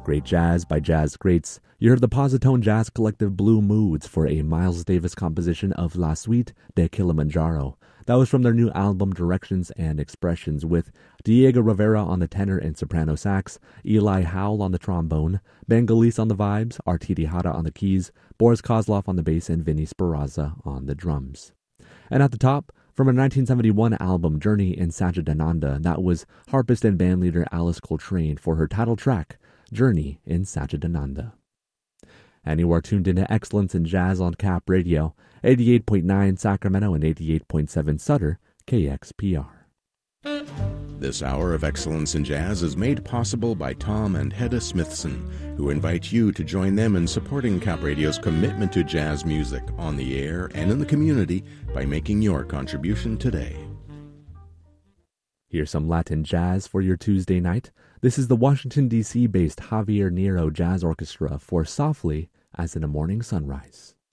Great jazz by jazz greats. You heard the Positone Jazz Collective Blue Moods for a Miles Davis composition of La Suite de Kilimanjaro. That was from their new album Directions and Expressions, with Diego Rivera on the tenor and soprano sax, Eli Howell on the trombone, Ben Galis on the vibes, Artidi Hara on the keys, Boris Kozlov on the bass, and Vinny Speranza on the drums. And at the top, from a 1971 album Journey in Satchidananda, that was harpist and bandleader Alice Coltrane for her title track, Journey in Satchidananda. And you are tuned into Excellence in Jazz on Cap Radio, 88.9 Sacramento and 88.7 Sutter, KXPR. This hour of Excellence in Jazz is made possible by Tom and Hedda Smithson, who invite you to join them in supporting Cap Radio's commitment to jazz music on the air and in the community by making your contribution today. Here's some Latin jazz for your Tuesday night. This is the Washington, D.C. based Javier Nero Jazz Orchestra for Softly as in a Morning Sunrise.